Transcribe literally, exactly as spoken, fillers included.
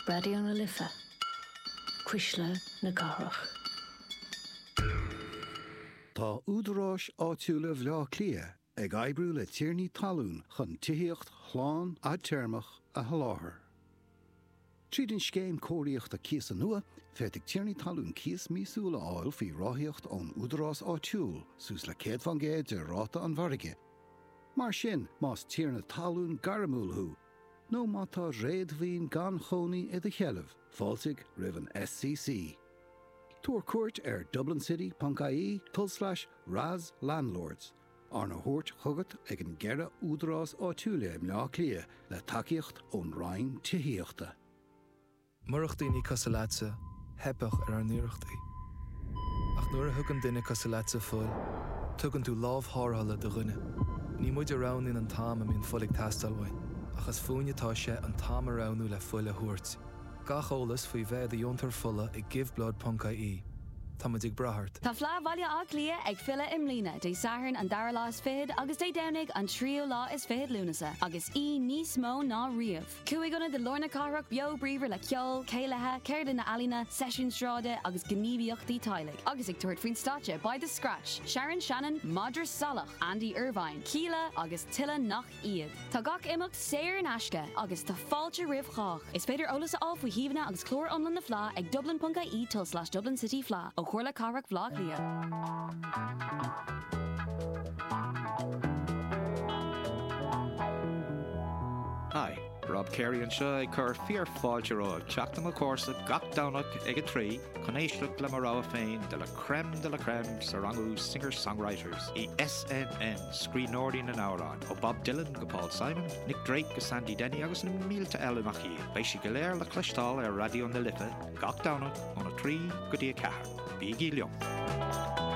Radio na Lifa. Quisle na Garach. Tá údarás áitiúla bhleá clia ag aibriú le tíornaí talún chun tithíocht chláán a teirmach a haláthair. Tríd an scéim cóiríocht a cíos a nua, féitigh tíornaí talún cíos mísúla áil faoi ráthaíocht ón údarás áitiúil sús le céad fan géad de ráta an bharige. Mar sin más tíorna talún garamúlthú, nó má tá réadmhíon gan chonaí i d cheilmh, fáilsigh roimh an S C C. Tuair cuairt ar dublincity.ie tull slash Raz Landlords. Ar na thuairt chugat ag an gceithre údarás áitiúla im leá clia le takeíocht ón Rhein tithíochta. Murach daoine casaláitse, hebach ar an nuireachtaí. Ach nuair a thugann duine casaláitse fuil, tugann tú lámh thárthala do rinne. Ní muid a rán in an tám a mín fulig tastalhain, achas fúinetá sé an tám a ránú le fuil a thuairt. Gach ólas faoi bheith a diontar fulla ag giveblood.ie. Tá muid ag brathart. Tá flá bhaile á clia ag fila im lína, dé saharn an dara lá is fid, agus dé damnig an trío lá is fid lúnasa, agus í níos mó ná riamh. Cuaig gona de Lorna Carach bio bríomhar le ceol, céilethe, céir na alína, session stráde agus gníomhíochtaí tailig. Agus ag tuairt faoin státe by the scratch, Sharon Shannon, Madra Salach, Andy Irvine, Keela agus Tilla nach iad. Tá gach imimecht séir an asca agus tá fáilte rih chách. Is féidir ólas á faoi híomhna agus clór omlan na flá ag dublin.ie tull slash Dublin City Flá. Ó chuirla Carach vlog lia. Hi, Rob Carey and Shy cur fear fáilte róid teachtam a córsa gach dánach ag a trí chun éisteach le mar rá féin de la crème de la crème sa rangú singer-songwriters i S N N scríbhneoirí na nárán ó Bob Dylan go Paul Simon, Nick Drake go Sandy Denny agus na mílte eile nach í. Beidh si go léir le cloistáil ar radio na Lifa gach dánach óna trí go dtí a cethir. Bígí liom.